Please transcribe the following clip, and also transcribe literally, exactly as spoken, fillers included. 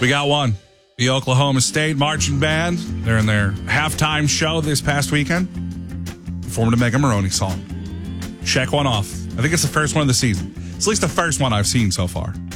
We got one. The Oklahoma State Marching Band. They're in their halftime show this past weekend. Performed a Mega Maroney song. Check one off. I think it's the first one of the season. It's at least the first one I've seen so far.